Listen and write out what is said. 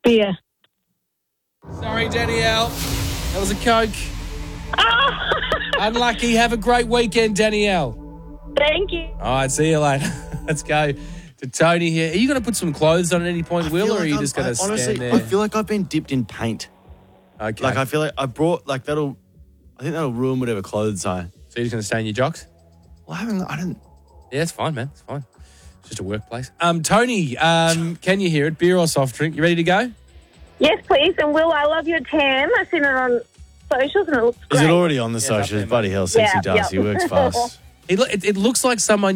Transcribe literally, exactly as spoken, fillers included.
Beer. Sorry, Danielle. That was a Coke. Oh. Unlucky. Have a great weekend, Danielle. Thank you. All right, see you later. Let's go to Tony here. Are you going to put some clothes on at any point, I Will, feel or are like you I'm- just going I- to stand honestly, there? I feel like I've been dipped in paint. Okay. Like, I feel like I brought, like, that'll, I think that'll ruin whatever clothes I. So you're just going to stay in your jocks? Well, I haven't, I don't. Yeah, it's fine, man. It's fine. It's just a workplace. Um, Tony, um, can you hear it? Beer or soft drink? You ready to go? Yes, please. And Will, I love your tan. I've seen it on socials and it looks great. Is it already on the Yeah, it's up socials? there, Bloody hell, Sexy Yeah, Darcy yeah. works fast. It, lo- it, it looks like someone